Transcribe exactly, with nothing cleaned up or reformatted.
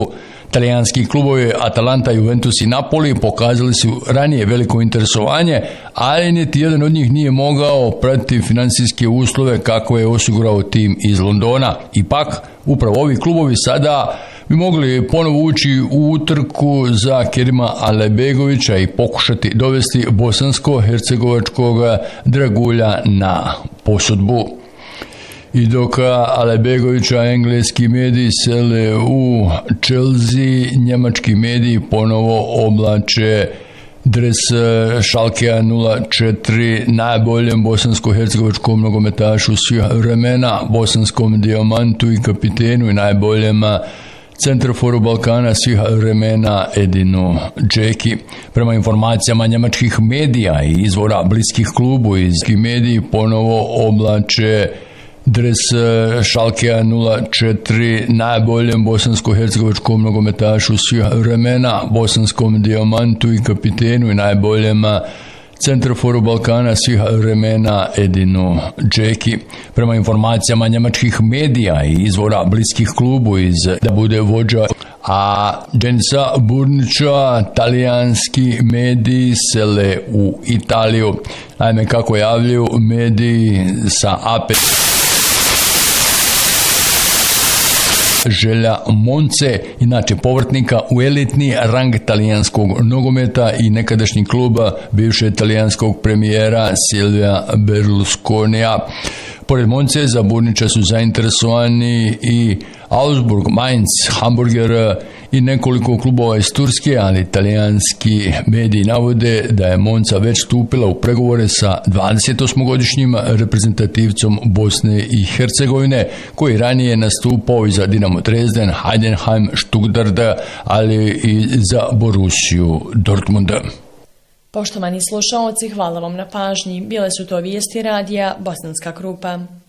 Talijanski klubovi Atalanta, Juventus i Napoli pokazali su ranije veliko interesovanje, ali niti jedan od njih nije mogao pratiti financijske uslove kako je osigurao tim iz Londona. Ipak, upravo ovi klubovi sada bi mogli ponovo ući u utrku za Kerima Alaibegovića i pokušati dovesti bosansko-hercegovačkog dragulja na posudbu. I dok Alaibegovića engleski mediji sele u Chelsea, njemački mediji ponovo oblače dres Schalkea nula četiri, najboljem bosansko-hercegovačkom nogometašu svih vremena, bosanskom dijamantu i kapitenu i najboljem centroforu Balkana svih vremena Edinu Džeki. Prema informacijama njemačkih medija i izvora bliskih klubu, iz mediji ponovo oblače dres Schalkea nula četiri, najboljem bosansko-hercegovačkom nogometašu svih vremena, bosanskom dijamantu i kapitenu i najboljem centroforu Balkana svih vremena Edinu Džeki. Prema informacijama njemačkih medija i izvora bliskih klubu, iz da bude vođa a Denisa Burnića, talijanski mediji sele u Italiju. Naime, kako javljaju mediji sa A P Želja Monce, inače povrtnika u elitni rang talijanskog nogometa i nekadašnji kluba bivšeg talijanskog premijera Silvia Berlusconija. Pored Monce, za Burnića su zainteresovani i Augsburg, Mainz, Hamburger i nekoliko klubova iz Turske, ali talijanski mediji navode da je Monza već stupila u pregovore sa dvadesetosmogodišnjim reprezentativcom Bosne i Hercegovine, koji ranije nastupao i za Dinamo Dresden, Heidenheim, Stuttgart, ali i za Borussiju Dortmund. Poštovani slušaoci, hvala vam na pažnji. Bile su to vijesti radija Bosanska Krupa.